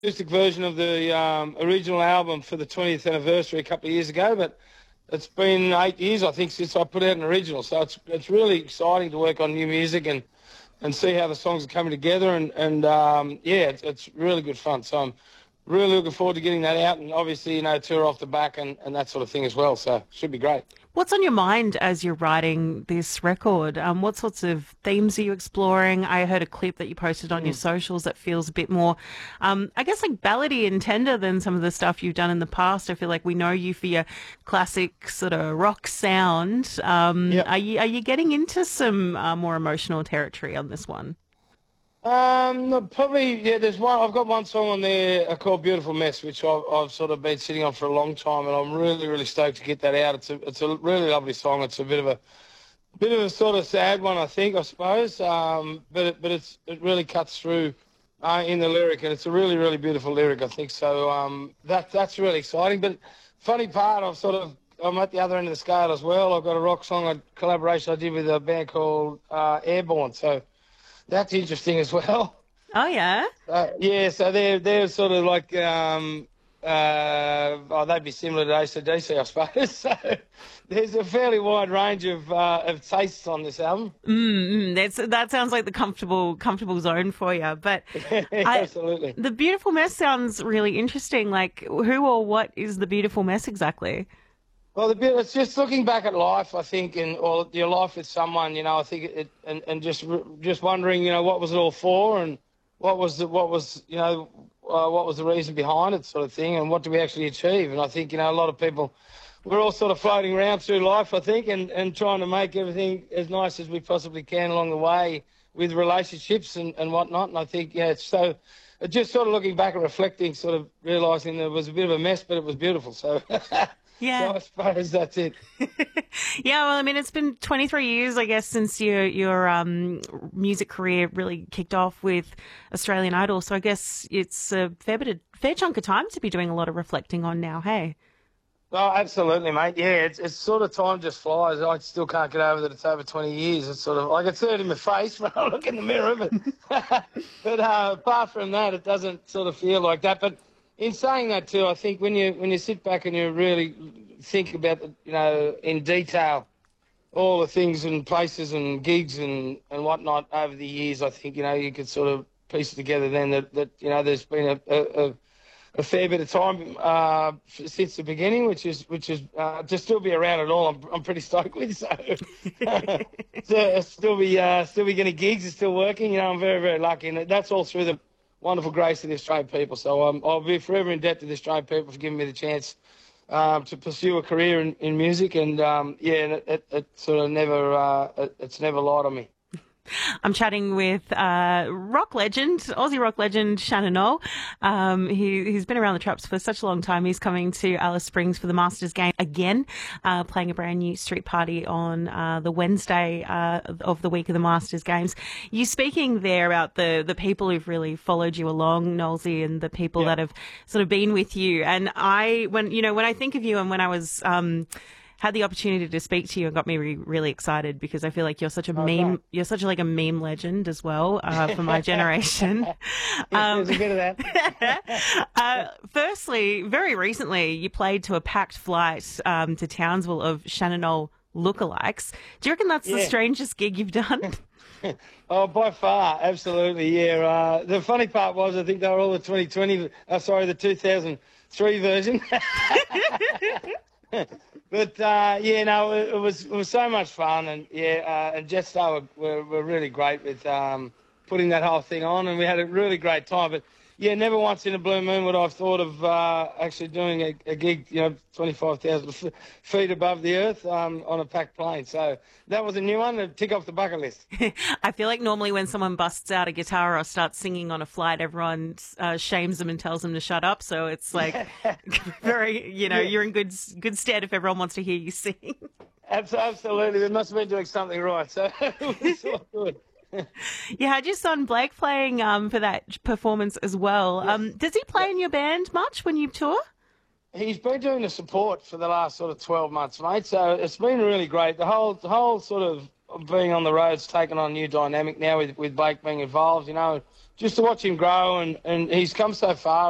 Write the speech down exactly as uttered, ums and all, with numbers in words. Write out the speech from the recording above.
acoustic version of the um, original album for the twentieth anniversary a couple of years ago, but it's been eight years, I think, since I put out an original. So it's it's really exciting to work on new music and and see how the songs are coming together. And, and um, yeah, it's, it's really good fun. So I'm really looking forward to getting that out and obviously, you know, tour off the back and, and that sort of thing as well. So it should be great. What's on your mind as you're writing this record? Um, what sorts of themes are you exploring? I heard a clip that you posted on Mm. your socials that feels a bit more, um, I guess, like ballady and tender than some of the stuff you've done in the past. I feel like we know you for your classic sort of rock sound. Um, Yep. are you are you getting into some uh, more emotional territory on this one? Um, no, probably, yeah, there's one, I've got one song on there uh, called Beautiful Mess, which I've, I've sort of been sitting on for a long time, and I'm really, really stoked to get that out. It's a, it's a really lovely song. It's a bit of a, bit of a sort of sad one, I think, I suppose, um, but it, but it's, it really cuts through uh, in the lyric, and it's a really, really beautiful lyric, I think. So um, that, that's really exciting. But funny part, I've sort of, I'm at the other end of the scale as well. I've got a rock song, a collaboration I did with a band called uh, Airborne, so that's interesting as well. Oh yeah. Uh, yeah, so they're they're sort of like um uh oh they'd be similar to A C D C, I suppose. So there's a fairly wide range of uh, of tastes on this album. Mm, that's that sounds like the comfortable comfortable zone for you. But I, Absolutely. the beautiful mess sounds really interesting. Like, who or what is the beautiful mess exactly? Well, the bit it's just looking back at life, I think, and or your life with someone, you know. I think it, and and just just wondering, you know, what was it all for, and what was the what was you know uh, what was the reason behind it, sort of thing, and what do we actually achieve? And I think, you know, a lot of people, we're all sort of floating around through life, I think, and and trying to make everything as nice as we possibly can along the way with relationships and and whatnot. And I think, yeah, it's so. Just sort of looking back and reflecting, sort of realising there was a bit of a mess, but it was beautiful. So. So Yeah. I suppose that's it. Yeah, well, I mean, it's been twenty-three years, I guess, since your your um, music career really kicked off with Australian Idol. So I guess it's a fair bit of, fair chunk of time to be doing a lot of reflecting on now, hey? Oh, absolutely, mate. Yeah, it's, it's sort of time just flies. I still can't get over that it's over twenty years. It's sort of, I can see it in my face when I look in the mirror, but, but uh, apart from that, it doesn't sort of feel like that. But in saying that too, I think when you when you sit back and you really think about, you know, in detail all the things and places and gigs and, and whatnot over the years, I think, you know, you could sort of piece it together then that, that you know, there's been a, a, a fair bit of time uh, since the beginning, which is which is uh, to still be around at all. I'm I'm pretty stoked with. So, so still be uh, still be getting gigs, and still working. You know, I'm very very lucky, and that's all through the wonderful grace of the Australian people. So um, I'll be forever in debt to the Australian people for giving me the chance um, to pursue a career in, in music. And um, yeah, and it, it, it sort of never uh, it, it's never lied on me. I'm chatting with uh, rock legend, Aussie rock legend Shannon O. Um, he, he's been around the traps for such a long time. He's coming to Alice Springs for the Masters game again, uh, playing a brand new street party on uh, the Wednesday uh, of the week of the Masters games. You speaking there about the, the people who've really followed you along, Knowlesy, and the people Yeah. that have sort of been with you. And I, when you know, when I think of you and when I was um, had the opportunity to speak to you, and got me re- really excited because I feel like you're such a Okay. meme, you're such a, like a meme legend as well uh, for my generation. There's a bit of that. uh, firstly, very recently, you played to a packed flight um, to Townsville of Shannon O lookalikes. Do you reckon that's the Yeah. strangest gig you've done? Oh, by far, absolutely, yeah. Uh, the funny part was, I think they were all the twenty twenty, uh, sorry, the two thousand three version. But uh, yeah, no, it, it was it was so much fun, and yeah, uh, and Jetstar were, were were really great with um, putting that whole thing on, and we had a really great time. But yeah, never once in a blue moon would I've thought of uh, actually doing a, a gig, you know, twenty-five thousand f- feet above the earth um, on a packed plane. So that was a new one to tick off the bucket list. I feel like normally when someone busts out a guitar or starts singing on a flight, everyone uh, shames them and tells them to shut up. So it's like very, you know, Yeah. you're in good good stead if everyone wants to hear you sing. Abs- Absolutely, we must have been doing something right. So it was all good. You had your son Blake playing um, for that performance as well. Um, does he play in your band much when you tour? He's been doing the support for the last sort of twelve months, mate. So it's been really great. The whole, the whole sort of being on the road's taken on a new dynamic now with, with Blake being involved, you know, just to watch him grow. And, and he's come so far.